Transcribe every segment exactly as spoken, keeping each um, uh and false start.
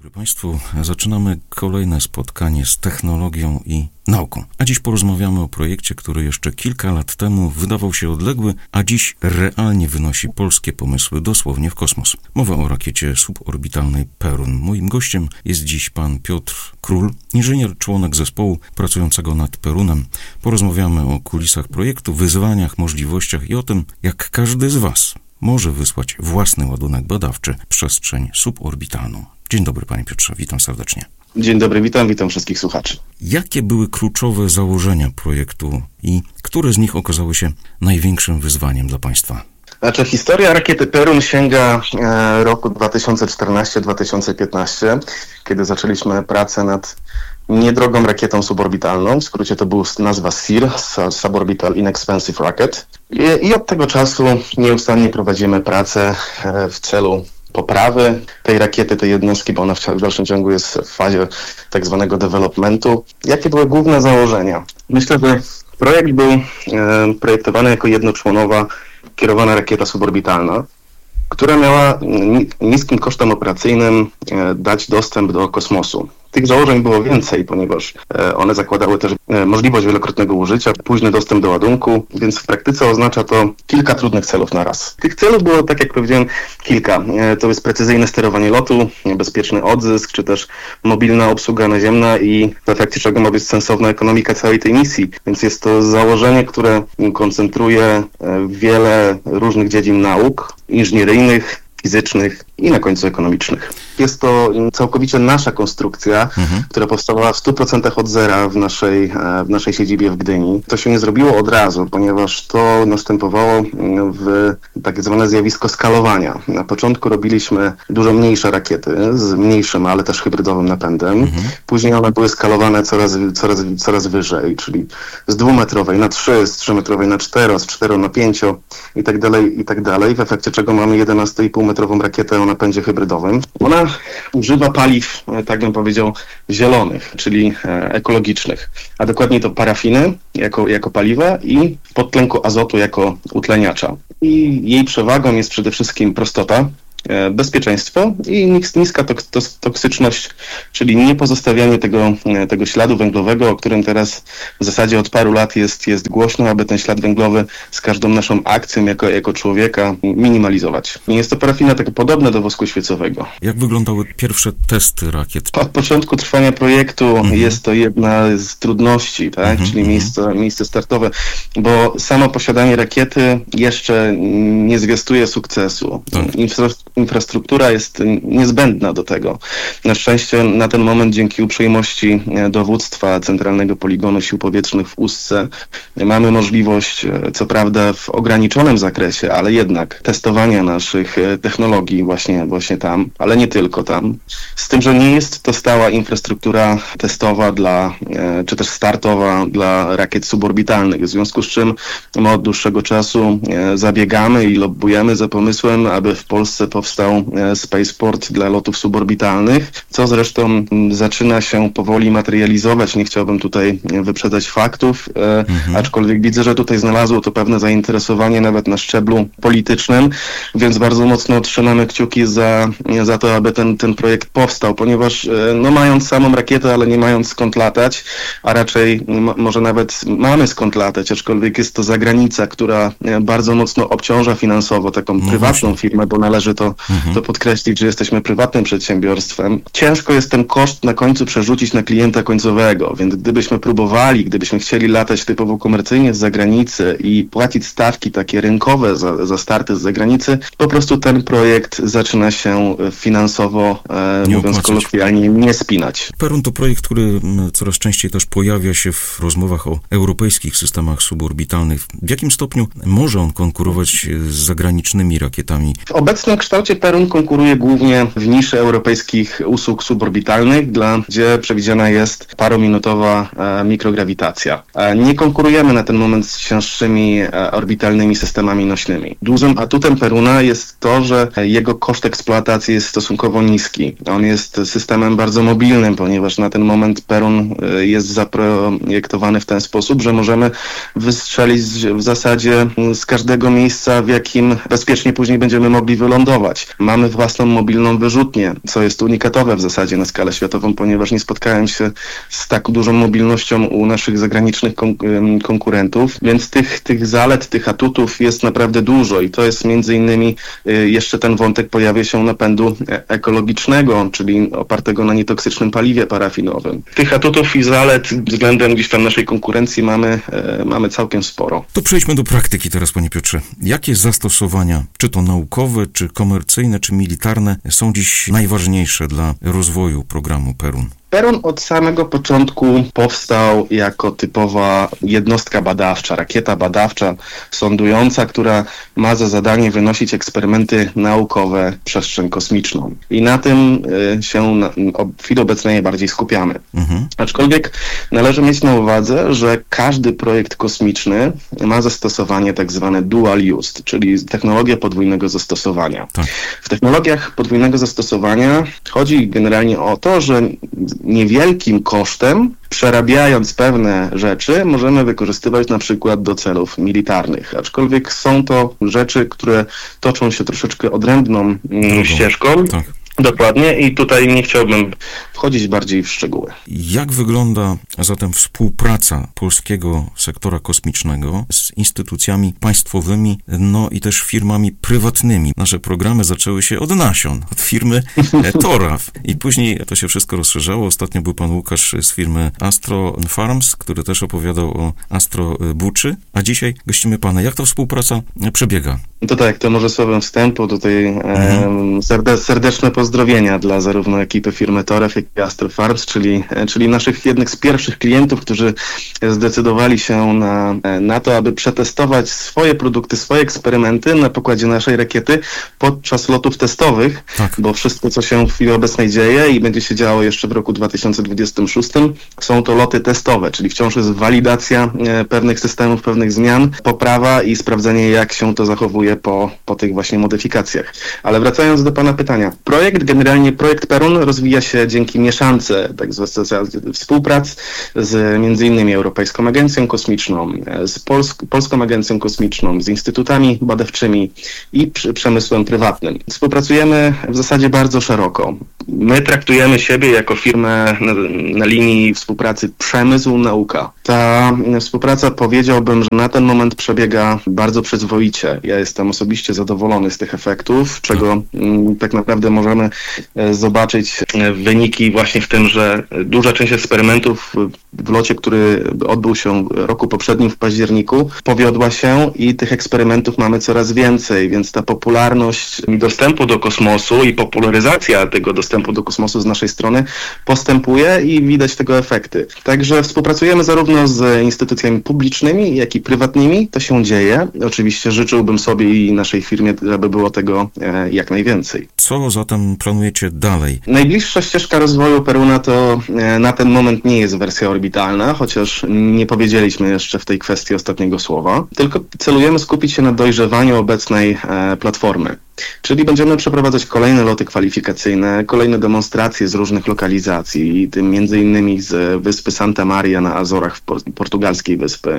dobry Państwu. Zaczynamy kolejne spotkanie z technologią i nauką. A dziś porozmawiamy o projekcie, który jeszcze kilka lat temu wydawał się odległy, a dziś realnie wynosi polskie pomysły dosłownie w kosmos. Mowa o rakiecie suborbitalnej Perun. Moim gościem jest dziś pan Piotr Król, inżynier, członek zespołu pracującego nad Perunem. Porozmawiamy o kulisach projektu, wyzwaniach, możliwościach i o tym, jak każdy z Was może wysłać własny ładunek badawczy w przestrzeń suborbitalną. Dzień dobry, panie Piotrze, witam serdecznie. Dzień dobry, witam, witam wszystkich słuchaczy. Jakie były kluczowe założenia projektu i które z nich okazały się największym wyzwaniem dla państwa? Znaczy, historia rakiety Perun sięga e, roku dwa tysiące czternastego do dwa tysiące piętnastego, kiedy zaczęliśmy pracę nad niedrogą rakietą suborbitalną. W skrócie to była nazwa S I R, Suborbital Inexpensive Rocket. I, i od tego czasu nieustannie prowadzimy pracę e, w celu poprawy tej rakiety, tej jednostki, bo ona w, w dalszym ciągu jest w fazie tak zwanego developmentu. Jakie były główne założenia? Myślę, że projekt był e, projektowany jako jednoczłonowa kierowana rakieta suborbitalna, która miała ni- niskim kosztem operacyjnym e, dać dostęp do kosmosu. Tych założeń było więcej, ponieważ e, one zakładały też e, możliwość wielokrotnego użycia, późny dostęp do ładunku, więc w praktyce oznacza to kilka trudnych celów na raz. Tych celów było, tak jak powiedziałem, kilka. E, to jest precyzyjne sterowanie lotu, bezpieczny odzysk, czy też mobilna obsługa naziemna i w efekcie czego ma być sensowna ekonomika całej tej misji. Więc jest to założenie, które koncentruje e, wiele różnych dziedzin nauk inżynieryjnych, fizycznych i na końcu ekonomicznych. Jest to całkowicie nasza konstrukcja, mhm. która powstała w stu procentach od zera w naszej, w naszej siedzibie w Gdyni. To się nie zrobiło od razu, ponieważ to następowało w tak zwane zjawisko skalowania. Na początku robiliśmy dużo mniejsze rakiety z mniejszym, ale też hybrydowym napędem. Mhm. Później one były skalowane coraz, coraz, coraz wyżej, czyli z dwumetrowej na trzy, z trzymetrowej na cztery, z cztero na pięcio i tak dalej, i tak dalej. W efekcie czego mamy jedenaście i pół metrową rakietę o napędzie hybrydowym. Ona używa paliw, tak bym powiedział, zielonych, czyli ekologicznych, a dokładniej to parafiny jako, jako paliwa i podtlenku azotu jako utleniacza. I jej przewagą jest przede wszystkim prostota, bezpieczeństwo i niska toksyczność, czyli nie pozostawianie tego, tego śladu węglowego, o którym teraz w zasadzie od paru lat jest, jest głośno, aby ten ślad węglowy z każdą naszą akcją jako, jako człowieka minimalizować. Nie jest to parafina tak podobna do wosku świecowego. Jak wyglądały pierwsze testy rakiet? Od początku trwania projektu mhm. jest to jedna z trudności, tak? Mhm. czyli miejsce, miejsce startowe, bo samo posiadanie rakiety jeszcze nie zwiastuje sukcesu. Tak. Infrastruktura jest niezbędna do tego. Na szczęście na ten moment dzięki uprzejmości dowództwa Centralnego Poligonu Sił Powietrznych w Ustce mamy możliwość, co prawda w ograniczonym zakresie, ale jednak testowania naszych technologii właśnie, właśnie tam, ale nie tylko tam. Z tym, że nie jest to stała infrastruktura testowa dla, czy też startowa dla rakiet suborbitalnych, w związku z czym my od dłuższego czasu zabiegamy i lobbujemy za pomysłem, aby w Polsce powstał spaceport dla lotów suborbitalnych, co zresztą zaczyna się powoli materializować. Nie chciałbym tutaj wyprzedzać faktów, mhm. aczkolwiek widzę, że tutaj znalazło to pewne zainteresowanie nawet na szczeblu politycznym, więc bardzo mocno trzymamy kciuki za, za to, aby ten, ten projekt powstał, ponieważ no, mając samą rakietę, ale nie mając skąd latać, a raczej m- może nawet mamy skąd latać, aczkolwiek jest to zagranica, która bardzo mocno obciąża finansowo taką no prywatną właśnie. firmę, bo należy to Mhm. to podkreślić, że jesteśmy prywatnym przedsiębiorstwem. Ciężko jest ten koszt na końcu przerzucić na klienta końcowego, więc gdybyśmy próbowali, gdybyśmy chcieli latać typowo komercyjnie z zagranicy i płacić stawki takie rynkowe za, za starty z zagranicy, po prostu ten projekt zaczyna się finansowo, e, mówiąc kolokwialnie, nie spinać. Perun to projekt, który coraz częściej też pojawia się w rozmowach o europejskich systemach suborbitalnych. W jakim stopniu może on konkurować z zagranicznymi rakietami? W obecnym kształcie Perun konkuruje głównie w niszy europejskich usług suborbitalnych, dla, gdzie przewidziana jest parominutowa e, mikrograwitacja. E, nie konkurujemy na ten moment z cięższymi e, orbitalnymi systemami nośnymi. Dużym atutem Peruna jest to, że jego koszt eksploatacji jest stosunkowo niski. On jest systemem bardzo mobilnym, ponieważ na ten moment Perun e, jest zaprojektowany w ten sposób, że możemy wystrzelić w zasadzie z każdego miejsca, w jakim bezpiecznie później będziemy mogli wylądować. testować. Mamy własną mobilną wyrzutnię, co jest unikatowe w zasadzie na skalę światową, ponieważ nie spotkałem się z tak dużą mobilnością u naszych zagranicznych kon- konkurentów, więc tych, tych zalet, tych atutów jest naprawdę dużo i to jest między innymi y, jeszcze ten wątek pojawia się napędu ekologicznego, czyli opartego na nietoksycznym paliwie parafinowym. Tych atutów i zalet względem gdzieś tam naszej konkurencji mamy, y, mamy całkiem sporo. To przejdźmy do praktyki teraz, panie Piotrze. Jakie zastosowania, czy to naukowe, czy komercyjne, czy militarne, są dziś najważniejsze dla rozwoju programu Perun? Perun od samego początku powstał jako typowa jednostka badawcza, rakieta badawcza, sondująca, która ma za zadanie wynosić eksperymenty naukowe w przestrzeń kosmiczną. I na tym y, się na, w chwili obecnej najbardziej skupiamy. Mhm. Aczkolwiek należy mieć na uwadze, że każdy projekt kosmiczny ma zastosowanie tak zwane dual use, czyli technologia podwójnego zastosowania. Tak. W technologiach podwójnego zastosowania chodzi generalnie o to, że niewielkim kosztem, przerabiając pewne rzeczy, możemy wykorzystywać na przykład do celów militarnych. Aczkolwiek są to rzeczy, które toczą się troszeczkę odrębną Drugą. ścieżką. Tak. Dokładnie i tutaj nie chciałbym wchodzić bardziej w szczegóły. Jak wygląda zatem współpraca polskiego sektora kosmicznego z instytucjami państwowymi, no i też firmami prywatnymi? Nasze programy zaczęły się od nasion, od firmy Toraf i później to się wszystko rozszerzało. Ostatnio był pan Łukasz z firmy Astro Farms, który też opowiadał o Astro Buczy, a dzisiaj gościmy pana. Jak ta współpraca przebiega? To tak, to może słowem wstępu tutaj mhm. e, serde, serdeczne pozdrowienia dla zarówno ekipy firmy Toraf, jak i Astro Farms, czyli, czyli naszych jednych z pierwszych klientów, którzy zdecydowali się na, na to, aby przetestować swoje produkty, swoje eksperymenty na pokładzie naszej rakiety podczas lotów testowych, tak. Bo wszystko, co się w chwili obecnej dzieje i będzie się działo jeszcze w roku dwa tysiące dwudziestym szóstym, są to loty testowe, czyli wciąż jest walidacja pewnych systemów, pewnych zmian, poprawa i sprawdzenie, jak się to zachowuje po, po tych właśnie modyfikacjach. Ale wracając do pana pytania. Projekt, generalnie projekt Perun rozwija się dzięki mieszance tak zwanej współprac z między innymi Europejską Agencją Kosmiczną, z Polsk- Polską Agencją Kosmiczną, z instytutami badawczymi i przy- przemysłem prywatnym. Współpracujemy w zasadzie bardzo szeroko. My traktujemy siebie jako firmę na, na linii współpracy przemysł-nauka. Ta współpraca, powiedziałbym, że na ten moment przebiega bardzo przyzwoicie. Ja jestem osobiście zadowolony z tych efektów, czego m, tak naprawdę możemy e, zobaczyć e, wyniki właśnie w tym, że duża część eksperymentów w locie, który odbył się w roku poprzednim w październiku, powiodła się i tych eksperymentów mamy coraz więcej, więc ta popularność dostępu do kosmosu i popularyzacja tego dostępu do kosmosu z naszej strony postępuje i widać tego efekty. Także współpracujemy zarówno z instytucjami publicznymi, jak i prywatnymi. To się dzieje. Oczywiście życzyłbym sobie i naszej firmie, żeby było tego e, jak najwięcej. Co zatem planujecie dalej? Najbliższa ścieżka rozwoju Peruna to e, na ten moment nie jest wersja orbitalna, chociaż nie powiedzieliśmy jeszcze w tej kwestii ostatniego słowa, tylko celujemy skupić się na dojrzewaniu obecnej e, platformy. Czyli będziemy przeprowadzać kolejne loty kwalifikacyjne, kolejne demonstracje z różnych lokalizacji, tym między innymi z wyspy Santa Maria na Azorach, w portugalskiej wyspy,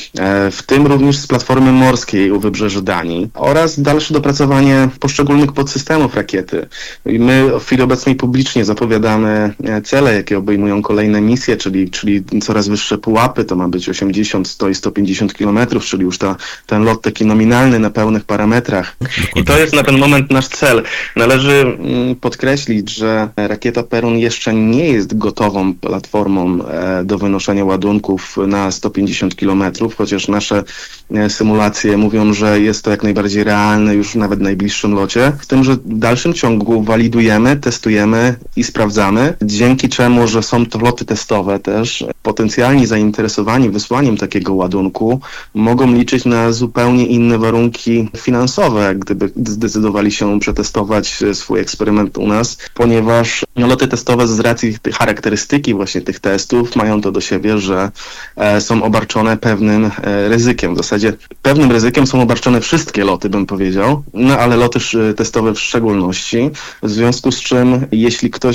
w tym również z platformy morskiej u wybrzeży Danii oraz dalsze dopracowanie poszczególnych podsystemów rakiety. My w chwili obecnej publicznie zapowiadamy cele, jakie obejmują kolejne misje, czyli, czyli coraz wyższe pułapy, to ma być osiemdziesiąt, sto i sto pięćdziesiąt kilometrów, czyli już ta, ten lot taki nominalny na pełnych parametrach. I to jest na ten moment nasz cel. Należy podkreślić, że rakieta Perun jeszcze nie jest gotową platformą do wynoszenia ładunków na sto pięćdziesiąt kilometrów, chociaż nasze symulacje mówią, że jest to jak najbardziej realne już nawet w najbliższym locie. Z tym, że w dalszym ciągu walidujemy, testujemy i sprawdzamy, dzięki czemu, że są to loty testowe też, potencjalni zainteresowani wysłaniem takiego ładunku mogą liczyć na zupełnie inne warunki finansowe, jak gdyby zdecydowali się przetestować swój eksperyment u nas, ponieważ no, loty testowe z racji tej charakterystyki właśnie tych testów mają to do siebie, że e, są obarczone pewnym e, ryzykiem. W zasadzie pewnym ryzykiem są obarczone wszystkie loty, bym powiedział, no ale loty testowe w szczególności, w związku z czym jeśli ktoś chce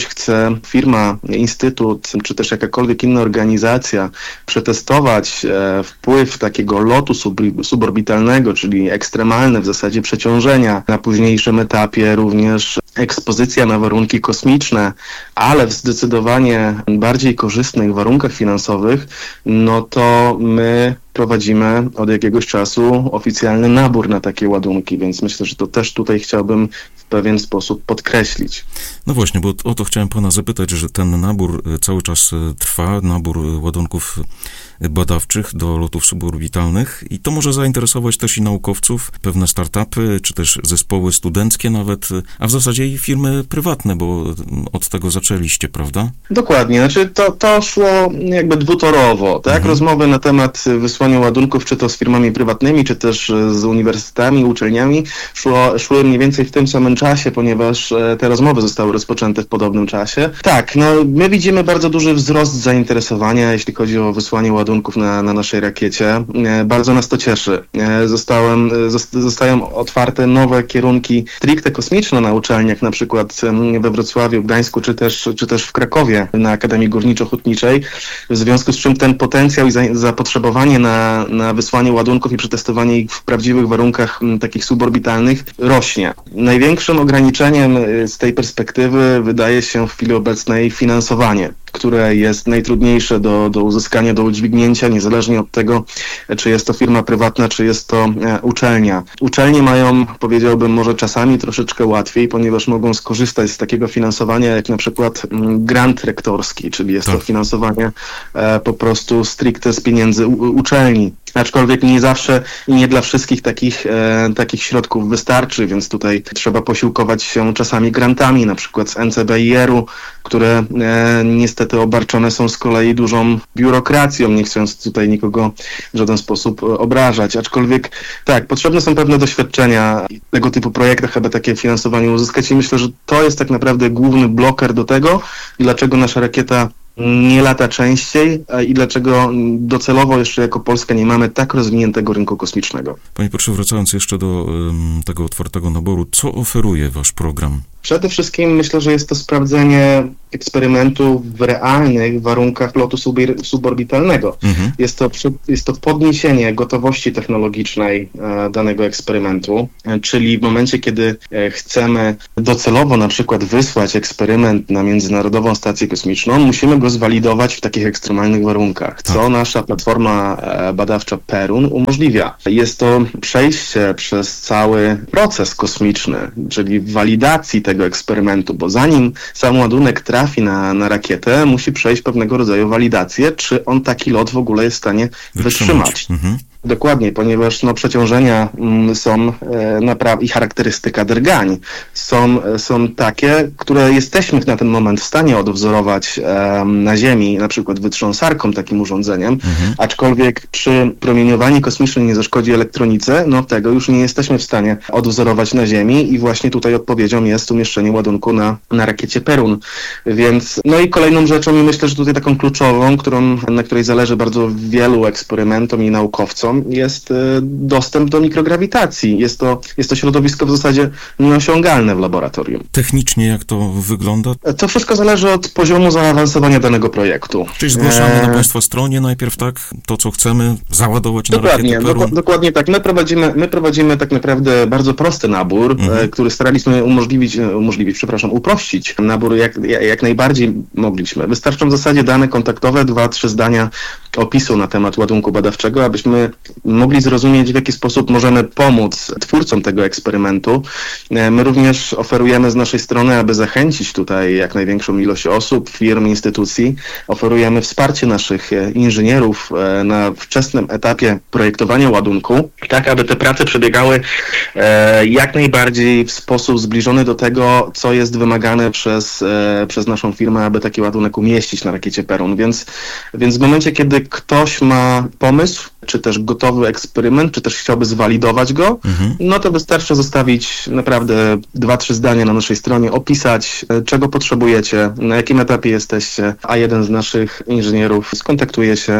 może firma, instytut, czy też jakakolwiek inna organizacja przetestować e, wpływ takiego lotu sub, suborbitalnego, czyli ekstremalne w zasadzie przeciążenia, na późniejszym etapie również ekspozycja na warunki kosmiczne, ale w zdecydowanie bardziej korzystnych warunkach finansowych, no to my prowadzimy od jakiegoś czasu oficjalny nabór na takie ładunki, więc myślę, że to też tutaj chciałbym w pewien sposób podkreślić. No właśnie, bo o to chciałem pana zapytać, że ten nabór cały czas trwa, nabór ładunków badawczych do lotów suborbitalnych i to może zainteresować też i naukowców, pewne startupy, czy też zespoły studenckie nawet, a w zasadzie i firmy prywatne, bo od tego zaczęliście, prawda? Dokładnie, znaczy to, to szło jakby dwutorowo, tak? Mhm. Rozmowy na temat wysłania ładunków, czy to z firmami prywatnymi, czy też z uniwersytetami, uczelniami, szło, szły mniej więcej w tym samym czasie, ponieważ te rozmowy zostały rozpoczęte w podobnym czasie. Tak, no my widzimy bardzo duży wzrost zainteresowania, jeśli chodzi o wysłanie ładunków na, na naszej rakiecie. Bardzo nas to cieszy. Zostałem, zostają otwarte nowe kierunki stricte kosmiczne na uczelniach, na przykład we Wrocławiu, Gdańsku, czy też, czy też w Krakowie na Akademii Górniczo-Hutniczej, w związku z czym ten potencjał i za, zapotrzebowanie na, na wysłanie ładunków i przetestowanie ich w prawdziwych warunkach m, takich suborbitalnych rośnie. Największym ograniczeniem z tej perspektywy wydaje się w chwili obecnej finansowanie, które jest najtrudniejsze do, do uzyskania, do udźwignięcia, niezależnie od tego, czy jest to firma prywatna, czy jest to e, uczelnia. Uczelnie mają, powiedziałbym, może czasami troszeczkę łatwiej, ponieważ mogą skorzystać z takiego finansowania, jak na przykład m, grant rektorski, czyli jest tak. to finansowanie e, po prostu stricte z pieniędzy u, uczelni. Aczkolwiek nie zawsze i nie dla wszystkich takich, e, takich środków wystarczy, więc tutaj trzeba posiłkować się czasami grantami, na przykład z N C B I R-u, które e, niestety obarczone są z kolei dużą biurokracją, nie chcąc tutaj nikogo w żaden sposób obrażać. Aczkolwiek tak, potrzebne są pewne doświadczenia w tego typu projektach, aby takie finansowanie uzyskać i myślę, że to jest tak naprawdę główny bloker do tego, dlaczego nasza rakieta nie lata częściej i dlaczego docelowo jeszcze jako Polska nie mamy tak rozwiniętego rynku kosmicznego. Panie Piotrze, wracając jeszcze do um, tego otwartego naboru, co oferuje wasz program? Przede wszystkim myślę, że jest to sprawdzenie eksperymentu w realnych warunkach lotu suborbitalnego. Mhm. Jest to, jest to podniesienie gotowości technologicznej e, danego eksperymentu, e, czyli w momencie, kiedy e, chcemy docelowo na przykład wysłać eksperyment na Międzynarodową Stację Kosmiczną, musimy go zwalidować w takich ekstremalnych warunkach, co tak. nasza platforma e, badawcza Perun umożliwia. Jest to przejście przez cały proces kosmiczny, czyli walidacji tego eksperymentu, bo zanim sam ładunek trafi na, na rakietę, musi przejść pewnego rodzaju walidację, czy on taki lot w ogóle jest w stanie wytrzymać. wytrzymać. Mhm. Dokładnie, ponieważ no, przeciążenia mm, są e, naprawdę i charakterystyka drgań są, są takie, które jesteśmy na ten moment w stanie odwzorować e, na Ziemi, na przykład wytrząsarką, takim urządzeniem, mhm. aczkolwiek przy promieniowaniu kosmicznym nie zaszkodzi elektronice, no tego już nie jesteśmy w stanie odwzorować na Ziemi i właśnie tutaj odpowiedzią jest umieszczenie ładunku na, na rakiecie Perun. Więc, no i kolejną rzeczą, i myślę, że tutaj taką kluczową, którą, na której zależy bardzo wielu eksperymentom i naukowcom, jest dostęp do mikrograwitacji. Jest to, jest to środowisko w zasadzie nieosiągalne w laboratorium. Technicznie jak to wygląda? To wszystko zależy od poziomu zaawansowania danego projektu. Czyli zgłaszamy e... na Państwa stronie najpierw tak, to co chcemy załadować na rakietę Perun? Dok- dokładnie tak. My prowadzimy, my prowadzimy tak naprawdę bardzo prosty nabór, mhm. e, który staraliśmy umożliwić, umożliwić, przepraszam, uprościć nabór jak, jak najbardziej mogliśmy. Wystarczą w zasadzie dane kontaktowe, dwa, trzy zdania opisu na temat ładunku badawczego, abyśmy mogli zrozumieć, w jaki sposób możemy pomóc twórcom tego eksperymentu. My również oferujemy z naszej strony, aby zachęcić tutaj jak największą ilość osób, firm, instytucji, oferujemy wsparcie naszych inżynierów na wczesnym etapie projektowania ładunku, tak aby te prace przebiegały jak najbardziej w sposób zbliżony do tego, co jest wymagane przez, przez naszą firmę, aby taki ładunek umieścić na rakiecie Perun. Więc, więc w momencie, kiedy ktoś ma pomysł, czy też gotowy eksperyment, czy też chciałby zwalidować go, mhm. no to wystarczy zostawić naprawdę dwa, trzy zdania na naszej stronie, opisać, czego potrzebujecie, na jakim etapie jesteście, a jeden z naszych inżynierów skontaktuje się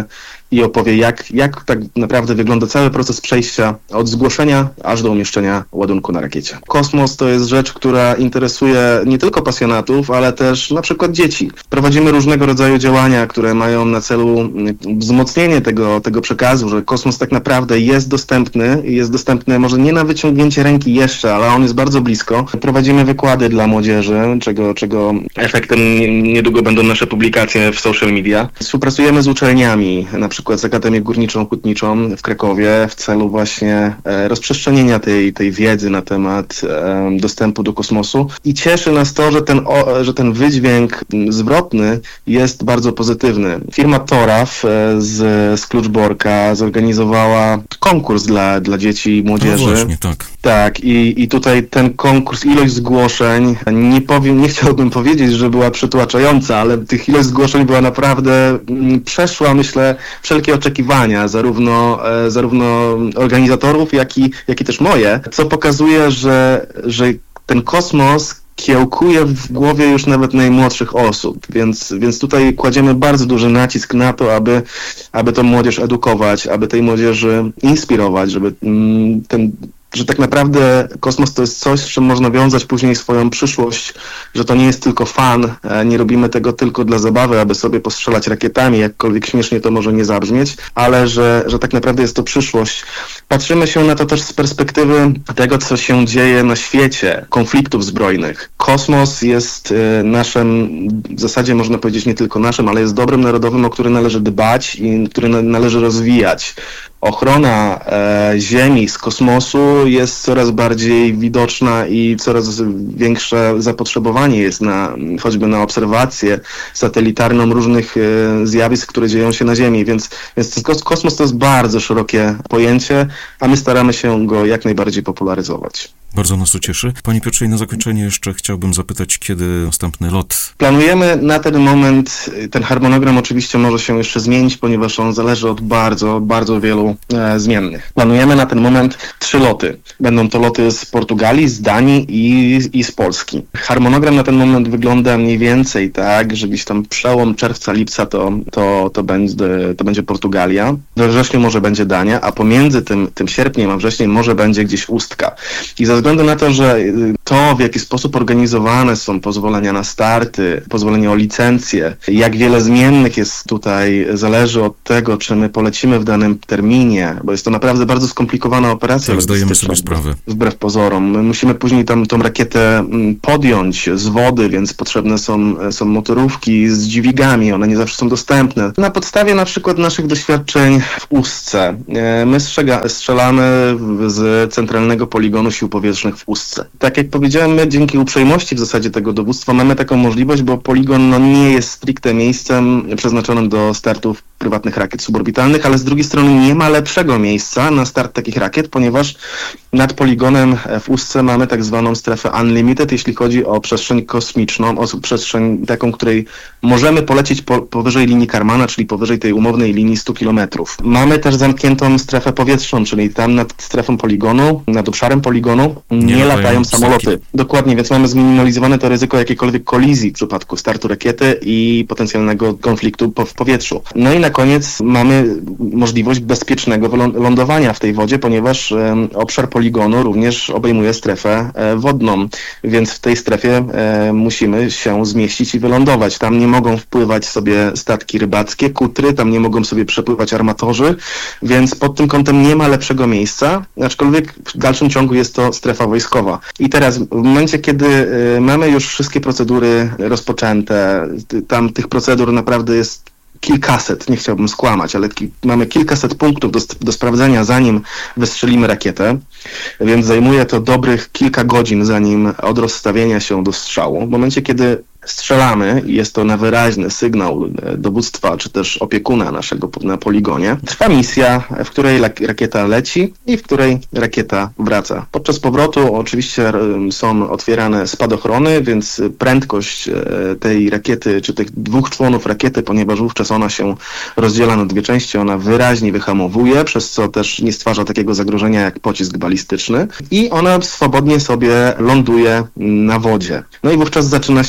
i opowie, jak, jak tak naprawdę wygląda cały proces przejścia od zgłoszenia aż do umieszczenia ładunku na rakiecie. Kosmos to jest rzecz, która interesuje nie tylko pasjonatów, ale też na przykład dzieci. Prowadzimy różnego rodzaju działania, które mają na celu wzmocnienie tego, tego przekazu, że kosmos tak naprawdę jest dostępny, jest dostępny może nie na wyciągnięcie ręki jeszcze, ale on jest bardzo blisko. Prowadzimy wykłady dla młodzieży, czego, czego efektem niedługo będą nasze publikacje w social media. Współpracujemy z uczelniami, na przykład z Akademią Górniczą Hutniczą w Krakowie w celu właśnie rozprzestrzenienia tej, tej wiedzy na temat e, dostępu do kosmosu i cieszy nas to, że ten, o, że ten wydźwięk zwrotny jest bardzo pozytywny. Firma Toraf e, z, z Kluczborka zorganizowała konkurs dla, dla dzieci i młodzieży. No właśnie, tak. Tak, i, i tutaj ten konkurs, ilość zgłoszeń, nie powiem, nie chciałbym powiedzieć, że była przytłaczająca, ale tych ilość zgłoszeń była naprawdę, m, przeszła, myślę, wszelkie oczekiwania, zarówno, e, zarówno organizatorów, jak i, jak i też moje, co pokazuje, że, że ten kosmos kiełkuje w głowie już nawet najmłodszych osób, więc, więc tutaj kładziemy bardzo duży nacisk na to, aby, aby tą młodzież edukować, aby tej młodzieży inspirować, żeby mm, ten że tak naprawdę kosmos to jest coś, z czym można wiązać później swoją przyszłość, że to nie jest tylko fan, nie robimy tego tylko dla zabawy, aby sobie postrzelać rakietami, jakkolwiek śmiesznie to może nie zabrzmieć, ale że, że tak naprawdę jest to przyszłość. Patrzymy się na to też z perspektywy tego, co się dzieje na świecie, konfliktów zbrojnych. Kosmos jest naszym, w zasadzie można powiedzieć nie tylko naszym, ale jest dobrem narodowym, o który należy dbać i który na, należy rozwijać. Ochrona e, Ziemi z kosmosu jest coraz bardziej widoczna i coraz większe zapotrzebowanie jest na, choćby na obserwację satelitarną różnych e, zjawisk, które dzieją się na Ziemi, więc, więc kosmos to jest bardzo szerokie pojęcie, a my staramy się go jak najbardziej popularyzować. Bardzo nas to cieszy. Panie Piotrze, i na zakończenie jeszcze chciałbym zapytać, kiedy następny lot? Planujemy na ten moment, ten harmonogram oczywiście może się jeszcze zmienić, ponieważ on zależy od bardzo, bardzo wielu e, zmiennych. Planujemy na ten moment trzy loty. Będą to loty z Portugalii, z Danii i, i z Polski. Harmonogram na ten moment wygląda mniej więcej tak, że gdzieś tam przełom czerwca, lipca to, to, to, będzie, to będzie Portugalia. We wrześniu może będzie Dania, a pomiędzy tym, tym sierpniem a wrześniem może będzie gdzieś Ustka. I ze względu na to, że to, w jaki sposób organizowane są pozwolenia na starty, pozwolenia o licencję, jak wiele zmiennych jest tutaj, zależy od tego, czy my polecimy w danym terminie, bo jest to naprawdę bardzo skomplikowana operacja. Tak, zdajemy sobie sprawę. Wbrew pozorom. My musimy później tam tą rakietę podjąć z wody, więc potrzebne są, są motorówki z dźwigami, one nie zawsze są dostępne. Na podstawie na przykład naszych doświadczeń w Ustce, my strzega, strzelamy z Centralnego Poligonu Sił Powietrznych w Ustce. Tak jak powiedziałem, my dzięki uprzejmości w zasadzie tego dowództwa mamy taką możliwość, bo poligon no, nie jest stricte miejscem przeznaczonym do startów prywatnych rakiet suborbitalnych, ale z drugiej strony nie ma lepszego miejsca na start takich rakiet, ponieważ nad poligonem w Ustce mamy tak zwaną strefę unlimited, jeśli chodzi o przestrzeń kosmiczną, o przestrzeń taką, której możemy polecieć po, powyżej linii Karmana, czyli powyżej tej umownej linii stu kilometrów. Mamy też zamkniętą strefę powietrzną, czyli tam nad strefą poligonu, nad obszarem poligonu nie, nie latają samoloty. Psaki. Dokładnie, więc mamy zminimalizowane to ryzyko jakiejkolwiek kolizji w przypadku startu rakiety i potencjalnego konfliktu po, w powietrzu. No i na koniec mamy możliwość bezpiecznego lądowania w tej wodzie, ponieważ e, obszar poligonu również obejmuje strefę e, wodną, więc w tej strefie e, musimy się zmieścić i wylądować. Tam nie mogą wpływać sobie statki rybackie, kutry, tam nie mogą sobie przepływać armatorzy, więc pod tym kątem nie ma lepszego miejsca, aczkolwiek w dalszym ciągu jest to strefa wojskowa. I teraz w momencie, kiedy e, mamy już wszystkie procedury rozpoczęte, tam tych procedur naprawdę jest kilkaset, nie chciałbym skłamać, ale ki- mamy kilkaset punktów do, do sprawdzenia, zanim wystrzelimy rakietę, więc zajmuje to dobrych kilka godzin, zanim od rozstawienia się do strzału. W momencie, kiedy strzelamy i jest to na wyraźny sygnał dowództwa, czy też opiekuna naszego na poligonie, trwa misja, w której rakieta leci i w której rakieta wraca. Podczas powrotu oczywiście są otwierane spadochrony, więc prędkość tej rakiety, czy tych dwóch członów rakiety, ponieważ wówczas ona się rozdziela na dwie części, ona wyraźnie wyhamowuje, przez co też nie stwarza takiego zagrożenia jak pocisk balistyczny i ona swobodnie sobie ląduje na wodzie. No i wówczas zaczyna się operacja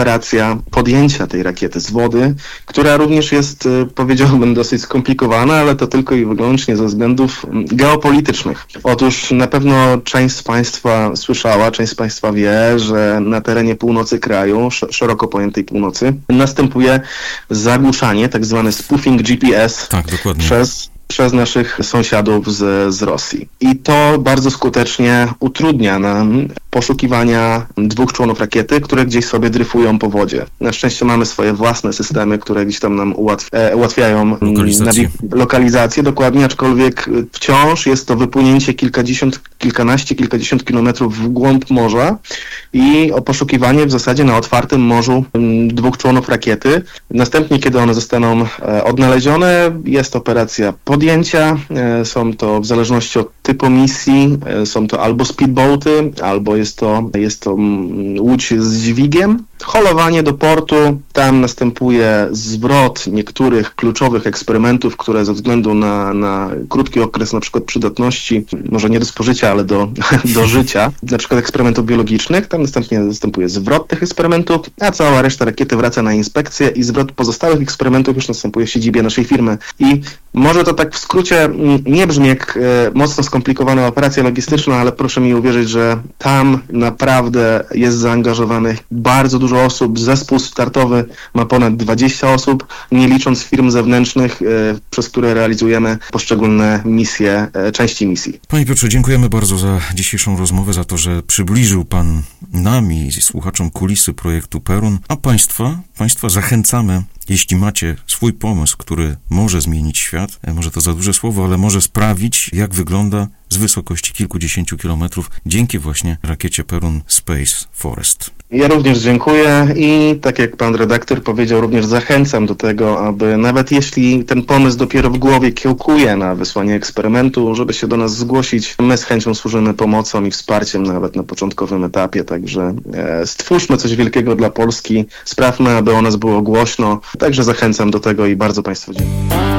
operacja podjęcia tej rakiety z wody, która również jest, powiedziałbym, dosyć skomplikowana, ale to tylko i wyłącznie ze względów geopolitycznych. Otóż na pewno część z Państwa słyszała, część z Państwa wie, że na terenie północy kraju, szeroko pojętej północy, następuje zagłuszanie, tak zwany spoofing G P S tak, dokładnie. przez przez naszych sąsiadów z, z Rosji. I to bardzo skutecznie utrudnia nam poszukiwania dwóch członów rakiety, które gdzieś sobie dryfują po wodzie. Na szczęście mamy swoje własne systemy, które gdzieś tam nam ułatw- e, ułatwiają lokalizację. Nawi- lokalizację, dokładnie, aczkolwiek wciąż jest to wypłynięcie kilkadziesiąt, kilkanaście, kilkadziesiąt kilometrów w głąb morza i o poszukiwanie w zasadzie na otwartym morzu m, dwóch członów rakiety. Następnie, kiedy one zostaną e, odnalezione, jest operacja podjęcia. E, są to w zależności od typu misji, e, są to albo speedboaty, albo jest to, jest to mm, łódź z dźwigiem. Holowanie do portu, tam następuje zwrot niektórych kluczowych eksperymentów, które ze względu na, na krótki okres na przykład przydatności, może nie do spożycia, ale do, do życia, na przykład eksperymentów biologicznych, tam następnie następuje zwrot tych eksperymentów, a cała reszta rakiety wraca na inspekcję i zwrot pozostałych eksperymentów już następuje w siedzibie naszej firmy. I może to tak w skrócie nie brzmi jak e, mocno skomplikowana operacja logistyczna, ale proszę mi uwierzyć, że tam naprawdę jest zaangażowanych bardzo dużo osób. Zespół startowy ma ponad dwadzieścia osób, nie licząc firm zewnętrznych, e, przez które realizujemy poszczególne misje, e, części misji. Panie Piotrze, dziękujemy bardzo za dzisiejszą rozmowę, za to, że przybliżył Pan nam i słuchaczom kulisy projektu Perun, a Państwa, Państwa zachęcamy, jeśli macie swój pomysł, który może zmienić świat, może to za duże słowo, ale może sprawić, jak wygląda z wysokości kilkudziesięciu kilometrów dzięki właśnie rakiecie Perun Space Forest. Ja również dziękuję i tak jak pan redaktor powiedział, również zachęcam do tego, aby nawet jeśli ten pomysł dopiero w głowie kiełkuje na wysłanie eksperymentu, żeby się do nas zgłosić. My z chęcią służymy pomocą i wsparciem nawet na początkowym etapie, także e, stwórzmy coś wielkiego dla Polski, sprawmy, aby o nas było głośno, także zachęcam do tego i bardzo Państwu dziękuję.